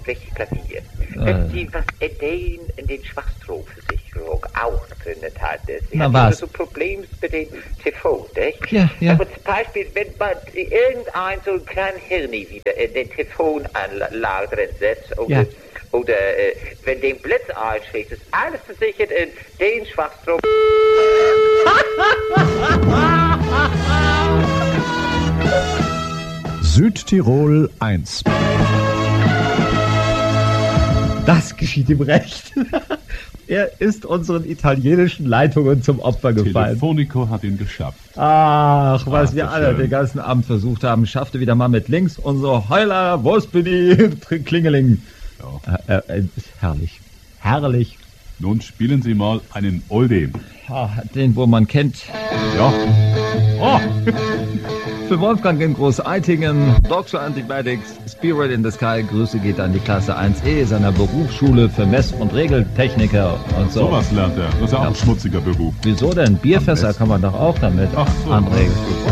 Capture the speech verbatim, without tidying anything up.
welche Klavier. Wenn Sie was erzählen in den Schwachstromversicherung auch drin hat. Sie Na haben was? so Probleme mit dem Telefon, nicht? Ja, ja. Aber zum Beispiel, wenn man irgendein so einen kleinen Hirni wieder in den Telefonanlage drin setzt, oder, Ja. oder äh, wenn den Blitz einschlägt, ist alles versichert in den Schwachstrom. Südtirol eins. Das geschieht ihm recht. Er ist unseren italienischen Leitungen zum Opfer gefallen. Telefonico hat ihn geschafft. Ach, was Ach, wir das alle schön. den ganzen Abend versucht haben, schaffte wieder mal mit links unsere Heuler, wo bin ich, Klingeling. Ja. Äh, äh, herrlich, herrlich. Nun spielen Sie mal einen Oldie. Ah, den, wo man kennt. Ja. Oh, Für Wolfgang in Groß-Eitingen, Doctor Antibiotics, Spirit in the Sky, Grüße geht an die Klasse eins E seiner Berufsschule für Mess- und Regeltechniker und so. sowas lernt er. Das ist ja auch ein schmutziger Beruf. Wieso denn? Bierfässer kann man doch auch damit Ach so. anregen.